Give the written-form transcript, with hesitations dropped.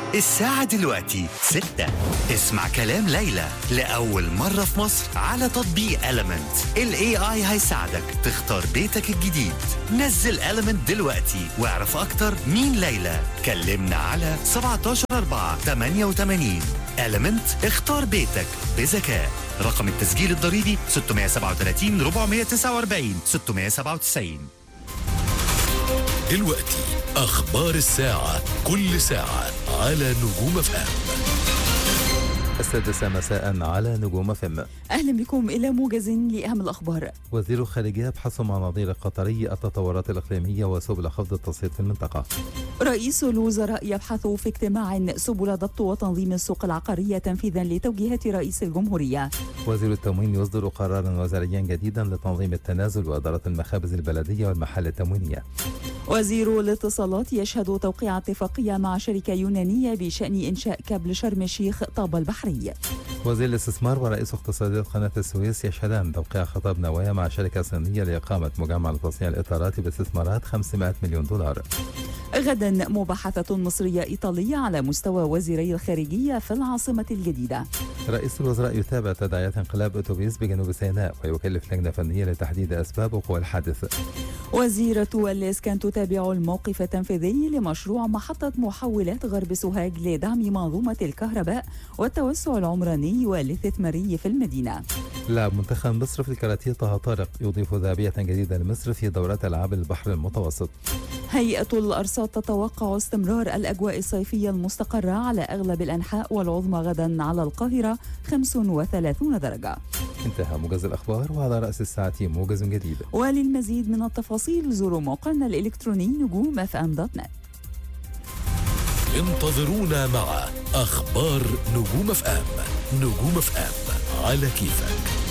الساعة دلوقتي 6. اسمع كلام ليلى لأول مرة في مصر على تطبيق Element. ال AI هيساعدك تختار بيتك الجديد. نزل Element دلوقتي واعرف أكتر مين ليلى. كلمنا على 17/4/88. Element، اختار بيتك بذكاء. رقم التسجيل الضريبي 637 449 697. دلوقتي أخبار الساعة، كل ساعة على نجوم FM. 6 مساء على نجوم FM. أهلا بكم إلى موجز لأهم الأخبار. وزير الخارجية يبحث مع نظير قطري التطورات الإقليمية وسبل خفض التصعيد في المنطقة. رئيس الوزراء يبحث في اجتماع سبل ضبط وتنظيم السوق العقارية تنفيذا لتوجيهات رئيس الجمهورية. وزير التموين يصدر قرارا وزاريا جديدا لتنظيم التنازل وإدارة المخابز البلدية والمحال التموينية. وزير الاتصالات يشهد توقيع اتفاقية مع شركة يونانية بشأن إنشاء كابل شرم الشيخ طاب البحري. وزير الاستثمار ورئيس اقتصادية قناة السويس يشهدان توقيع خطاب نوايا مع شركة صينية لإقامة مجمع لتصنيع الإطارات باستثمارات 500 مليون دولار. غدا مباحثة مصرية إيطالية على مستوى وزيري الخارجية في العاصمة الجديدة. رئيس الوزراء يتابع تداعيات انقلاب أتوبيس بجنوب سيناء ويكلف لجنة فنية لتحديد أسباب وقوع الحادث. وزيرة الإسكان تتابع الموقف التنفيذي لمشروع محطة محولات غرب سوهاج لدعم منظومة الكهرباء والتوسع العمراني والاستثماري في المدينة. لاعب منتخب مصر في الكاراتيه طه طارق يضيف ذهبية جديدة لمصر في دورات ألعاب البحر المتوسط. هيئة الأرصاد تتوقع استمرار الأجواء الصيفية المستقرة على أغلب الأنحاء والعظمى غدا على القاهرة 35 درجة. انتهى موجز الأخبار، وعلى رأس الساعة موجز جديد. وللمزيد من التفاصيل زوروا موقعنا الإلكتروني نجوم.fm.net. انتظرونا مع أخبار نجوم FM. نجوم FM على كيفك.